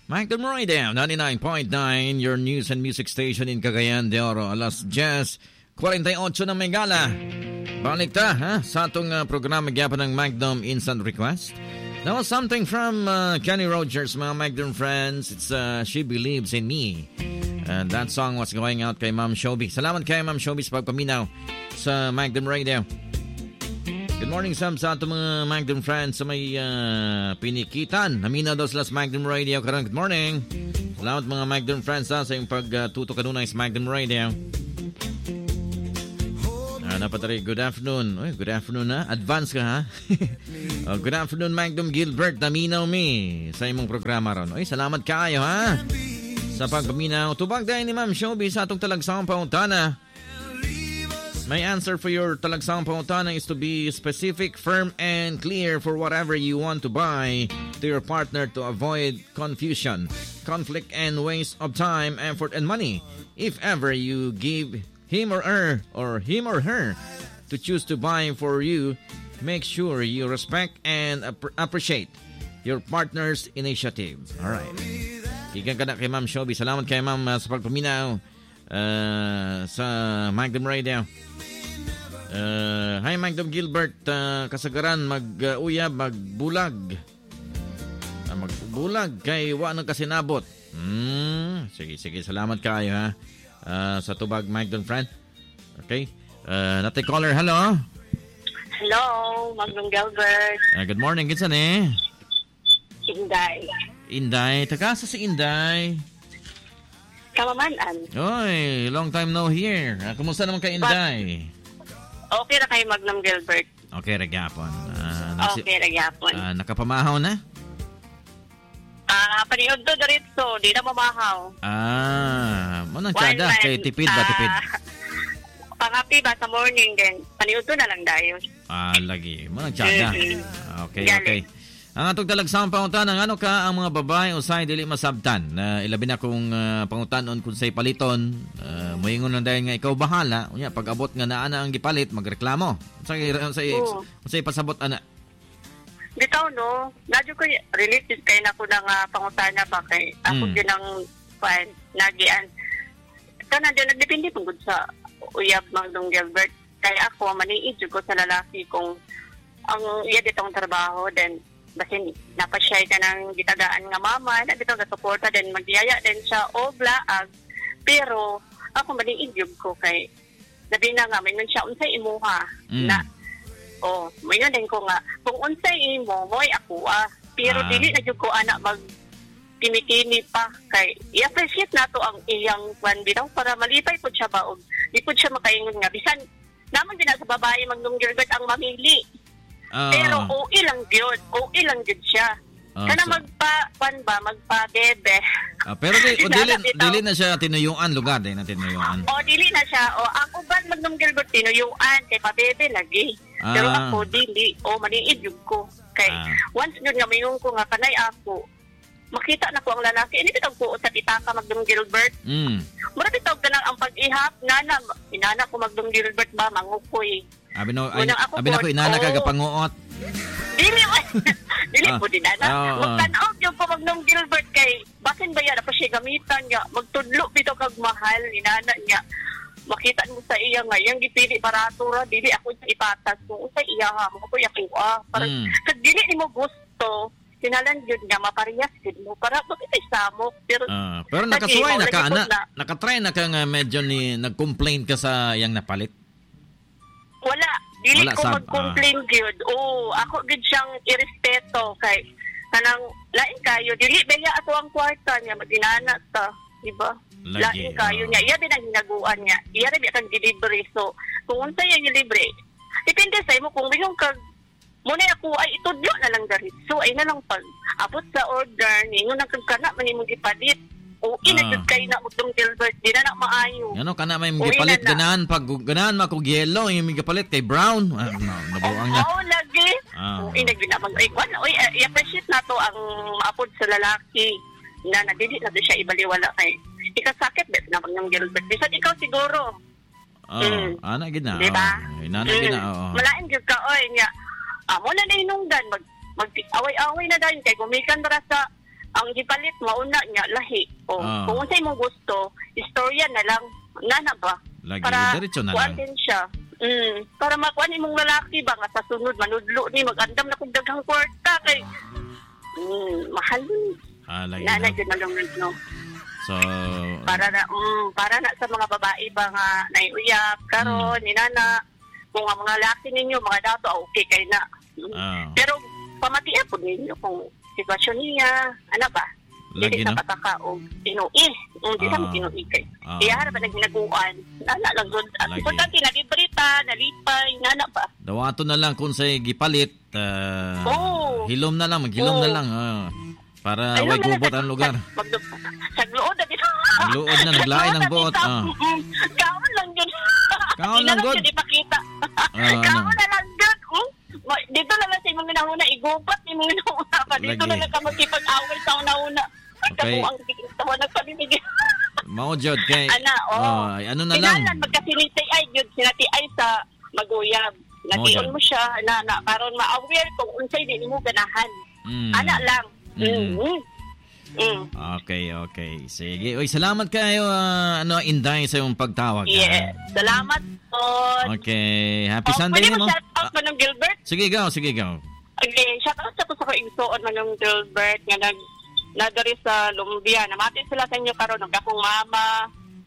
Mike Del Roydale, 99.9, your news and music station in Cagayan de Oro. Alas 10:48 ng Megala. Balik ta, sa atong programa gyapon ng Magnum Instant Request. That was something from Kenny Rogers, mga Magnum friends. It's She Believes in Me. And that song was going out kay Ma'am Shobi. Salamat kay Ma'am Shobi sa pagpaminaw sa Magnum Radio. Good morning, Sam, sa ato mga Magnum friends sa may pinikitan. Namina daw sila sa Magnum Radio karon. Good morning. Salamat mga Magnum friends sa yung pagtuto kanunay sa Magnum Radio. Napatari, good afternoon. Oy, good afternoon na. Advance ka ha. Good afternoon, Magnum Gilbert. Naminaw mi sa imong programa ron. Oy, salamat kayo ha. Sa pagpaminaw. Tubag dahil ni Ma'am Shobi sa atong talagsang pautana. My answer for your talagsang pautana is to be specific, firm, and clear for whatever you want to buy to your partner to avoid confusion, conflict, and waste of time, effort, and money. If ever you give him or her to choose to buy for you, make sure you respect and appreciate your partner's initiative. Alright. Ikan ka na kay Ma'am Shobi. Salamat kay Ma'am sa pagpaminaw sa Magnum Radio. Hi Magnum Gilbert, kasagaran mag-uyab, magbulag. Magbulag kay wa nang kasinabot. Sige, salamat kayo ha. Sa tubag Magnum friend. Okay. Natay caller, hello. Hello, Magnum Gilbert. Good morning, kinsan eh? Inday, taga sa si Inday. Kamamanan. Oy, long time no hear. Kumusta naman kay Inday? Okay na kay Magnum Gilbert. Okay, ragyapon. Nakapamahaw na? Paniod do diretso, di na mamahaw. Manang tsada, kay tipid ba? Pangapi ba sa morning din, paniod do na lang dayon. Lagi, manang tsada. Okay. Ang atong talagsang pangutanan, ano ka ang mga babae usay dili masabtan? Ilabi na kung pangutanon kung say paliton, moingon lang dahil nga ikaw bahala. Unya pag abot nga naa na ang gipalit, magreklamo. Say pasabot ana. Bitaw no, nadyo ko related kay nako nang pangutana ba kay ako din ang nagian. Kana din nagdepende pud sa uyab Magnum Gilbert. Kay ako maniid ko sa lalaki kung ang iya ditong trabaho then basin napasyay ka ng gitagaan nga mama na dito gasuporta din magyaya din siya o blaag pero ako maniidyog ko kay labi na nga may nun siya unsay imuha na mayon din ko nga kung unsay imo moy ako pero dili na jud ko ana mag kinikini pa kay i-appreciate nato ang iyang kwan bitaw para malipay pud siya ba og di pud siya makaingon nga bisan naman din sa babae Magnum Gilbert ang mamili. Pero okay lang yun siya. Kana magpa-bebe. Pero dili na siya tinuyuan lugar din na tinuyuan. Dili na siya. Ang uban Magnum Gilbert tinuyuan kay pa-bebe lagi. Pero ako dili. Maniid yun ko. Kay once yun nga mayroon ko nga kanay ako. Makita na ko ang lalaki. Ini bitag ko sa pitaka Magnum Gilbert. Mura bitag ka lang ang pag-ihap. Inana ko Magnum Gilbert ba mangukoy. Abi na ko inana ka gapanguot. Dili po din ana. Magtanaw yung po Magnum Gilbert kay basin ba yan pa siya gamitan niya. Magtudlo bitaw kag mahal inana niya. Makita mo sa iya nga yang gipili barato ra dili ako ipatas kung sa iya ha mo ko yakuha para kag dili nimo gusto sinalan yun nga maparehas gid mo para makita samok pero nakasuway na ka ana nakatry na ka nga medyo ni nag-complain ka sa yang napalit. Wala, dili ko mag-complain gyud. Ako gid siyang irespeto kay kanang lain kayo dili baya ato ang kwarta niya maginana ta, di ba? Lain kayo niya, iya din ang hinaguan niya. Iya rin kang delivery. So, kung unsay yung libre, depende sa imo kung mayong kag muna ako ay itudlo na lang dari. So, ay na lang pag abot sa order, ningon ang kagkana, manimong ipalit. Inagod kayo na Magnum Gilbert, di na maayo. Ano ka na may gipalit, ganahan makog yellow, yung may gipalit kay brown. Nabuang niya. Lagi. Inagod na mag-aikwan. I-appreciate na to ang maapod sa lalaki na nadili na siya ibaliwala kay ikasakit bet na Magnum Gilbert. Bisan ikaw siguro. Ana gina. Diba? Inana gina. Malain jud ka oy nya. Amo na hinungdan mag away-away na dayon kay gumikan ra sa ang gipalit mauna niya lahi. O kung unsay mo gusto, istorya na lang nana ba? Lagi Para diretso na kuan lang. din siya. Para makuha ni mong lalaki ba nga sa sunod manudlo ni magandam na kog daghang kwarta kay mahal ni. Lagi Nana na. gyud malungod no. So, Para na sa mga babae ba nga naiuyab karon ni nana kung ang mga lalaki ninyo mga dato okay kay na. Pero pamatiya po ninyo kung sitwasyon niya, ano ba? Lagi Hindi na. sa pataka o tinuwi. Hindi sa mo tinuwi kay. Kaya harap na ginaguan. Nana lang doon. At Lagi. importante, nalibrita, nalipay, nana ba? dawato na lang kung say gipalit. Hilom na lang, maghilom na lang. Para Ayun, way nana, gubot ang lugar. Saglood na dito. Luod na, naglain ang buot. Kaon lang yun. Kaon lang, God. Hindi ipakita. Ano? Kaon na lang yun. Dito na lang sa imong ginahuna, igupat ni mong ginahuna pa. Dito Lagi. na lang ka magkipag-away sa una-una. Okay. Kamu ang tawa nagpabibigay. Mao jud kay. Ana, ano na lang. Kinalan, magkasinitay ay, yun, sinati ay sa maguyab. Natiyon Mao mo siya, na karon ma-aware kung unsay di mo ganahan. Ana lang. Okay. Sige. Oy, salamat kayo Inday sa iyong pagtawag. Yes. Salamat po. Okay. Happy Sunday Pwede mo. mo shout out Manong Gilbert? Sige, go. Okay, shout out sa ko sa igsuon Manong Gilbert nga nagdari sa Lumbia. Namati sila sa inyo karon ng akong mama,